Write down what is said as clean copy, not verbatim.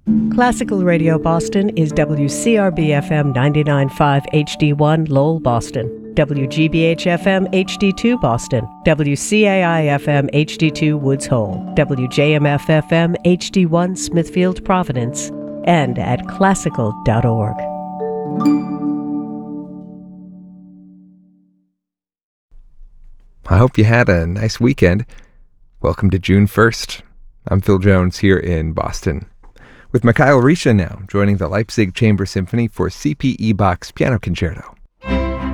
Classical Radio Boston is WCRB-FM 99.5 HD1 Lowell, Boston, WGBH-FM HD2 Boston, WCAI-FM HD2 Woods Hole, WJMF-FM HD1 Smithfield, Providence, and at classical.org. I hope you had a nice weekend. Welcome to June 1st. I'm Phil Jones here in Boston, with Mikhail Risha now joining the Leipzig Chamber Symphony for CP Bach's Piano Concerto.